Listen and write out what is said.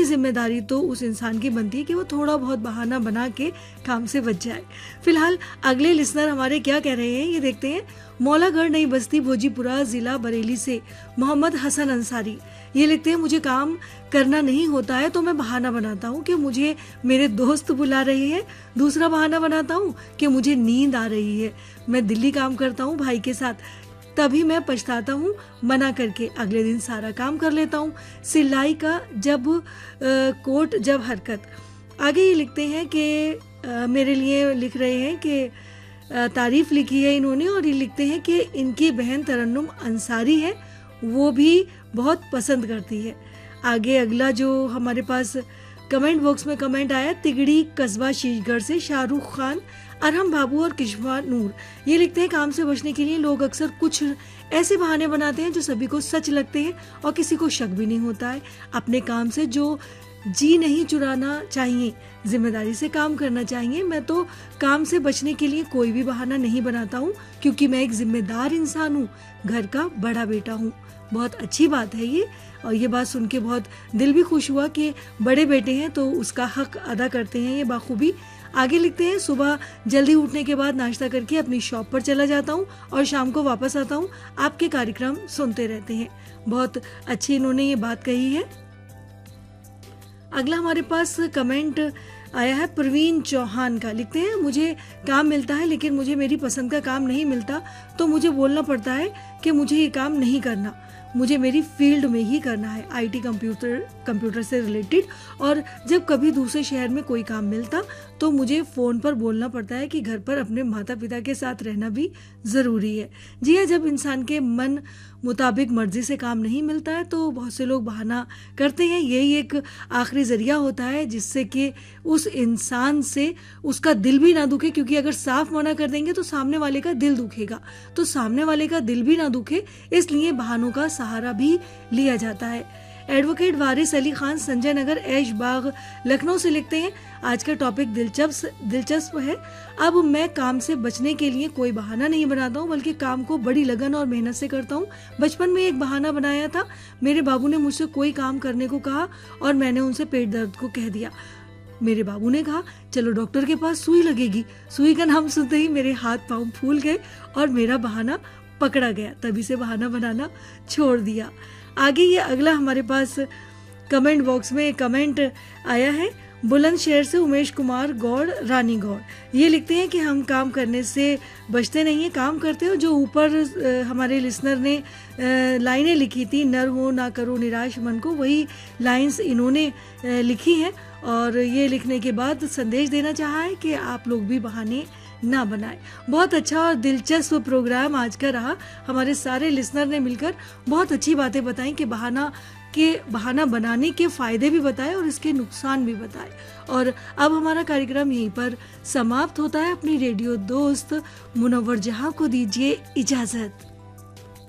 जिम्मेदारी तो उस इंसान की बनती है कि वो थोड़ा बहुत बहाना बना के काम से बच जाए। फिलहाल अगले लिसनर हमारे क्या कह रहे हैं ये देखते हैं। मौलागढ़ नई बस्ती भोजीपुरा जिला बरेली से मोहम्मद हसन अंसारी ये लिखते हैं, मुझे काम करना नहीं होता है तो मैं बहाना बनाता हूँ कि मुझे मेरे दोस्त बुला रहे हैं। दूसरा बहाना बनाता हूँ कि मुझे नींद आ रही है। मैं दिल्ली काम करता हूँ भाई के साथ, तभी मैं पछताता हूँ मना करके, अगले दिन सारा काम कर लेता हूँ। सिलाई का जब कोट जब हरकत। आगे ये लिखते हैं कि मेरे लिए लिख रहे हैं कि तारीफ लिखी है इन्होंने और ये लिखते हैं कि इनकी बहन तरन्नुम अंसारी है, वो भी बहुत पसंद करती है। आगे अगला जो हमारे पास कमेंट बॉक्स में कमेंट आया, तिगड़ी कस्बा शीशगढ़ से शाहरुख खान, अरहम बाबू और किशवा नूर ये लिखते हैं, काम से बचने के लिए लोग अक्सर कुछ ऐसे बहाने बनाते हैं जो सभी को सच लगते हैं और किसी को शक भी नहीं होता है। अपने काम से जो जी नहीं चुराना चाहिए, जिम्मेदारी से काम करना चाहिए। मैं तो काम से बचने के लिए कोई भी बहाना नहीं बनाता हूँ क्योंकि मैं एक जिम्मेदार इंसान हूँ, घर का बड़ा बेटा हूँ। बहुत अच्छी बात है ये, और ये बात सुन के बहुत दिल भी खुश हुआ कि बड़े बेटे हैं तो उसका हक अदा करते हैं ये बाखूबी। आगे लिखते हैं, सुबह जल्दी उठने के बाद नाश्ता करके अपनी शॉप पर चला जाता हूँ और शाम को वापस आता हूँ, आपके कार्यक्रम सुनते रहते हैं। बहुत अच्छी इन्होंने ये बात कही है। अगला हमारे पास कमेंट आया है प्रवीण चौहान का, लिखते हैं, मुझे काम मिलता है लेकिन मुझे मेरी पसंद का काम नहीं मिलता तो मुझे बोलना पड़ता है कि मुझे ये काम नहीं करना, मुझे मेरी फील्ड में ही करना है, आईटी कंप्यूटर से रिलेटेड। और जब कभी दूसरे शहर में कोई काम मिलता तो मुझे फ़ोन पर बोलना पड़ता है कि घर पर अपने माता पिता के साथ रहना भी ज़रूरी है। जी हाँ, जब इंसान के मन मुताबिक मर्जी से काम नहीं मिलता है तो बहुत से लोग बहाना करते हैं। यही एक आखिरी ज़रिया होता है जिससे कि उस इंसान से उसका दिल भी ना दुखे, क्योंकि अगर साफ मना कर देंगे तो सामने वाले का दिल दुखेगा, तो सामने वाले का दिल भी ना दुखे इसलिए बहानों का सहारा भी लिया जाता है। एडवोकेट वारिस अली खान संजय नगर ऐश बाग लखनऊ से लिखते हैं, आज का टॉपिक दिलचस्प है। अब मैं काम से बचने के लिए कोई बहाना नहीं बनाता हूँ बल्कि काम को बड़ी लगन और मेहनत से करता हूँ। बचपन में एक बहाना बनाया था, मेरे बाबू ने मुझसे कोई काम करने को कहा और मैंने उनसे पेट दर्द को कह दिया। मेरे बाबू ने कहा चलो डॉक्टर के पास सुई लगेगी। सुई का नाम सुनते ही मेरे हाथ पांव फूल गए और मेरा बहाना पकड़ा गया, तभी से बहाना बनाना छोड़ दिया। आगे ये अगला हमारे पास कमेंट बॉक्स में कमेंट आया है, बुलंदशहर से उमेश कुमार गौड़ रानी गौड़ ये लिखते हैं कि हम काम करने से बचते नहीं है, काम करते हो। जो ऊपर हमारे लिसनर ने लाइनें लिखी थी, नर हो ना करो निराश मन को, वही लाइंस इन्होंने लिखी हैं और ये लिखने के बाद संदेश देना चाहा है कि आप लोग भी बहाने ना बनाए। बहुत अच्छा और दिलचस्प प्रोग्राम आज का रहा। हमारे सारे लिसनर ने मिलकर बहुत अच्छी बातें बताई कि बहाना बनाने के फायदे भी बताए और इसके नुकसान भी बताए। और अब हमारा कार्यक्रम यहीं पर समाप्त होता है। अपनी रेडियो दोस्त मुनव्वर जहां को दीजिए इजाजत।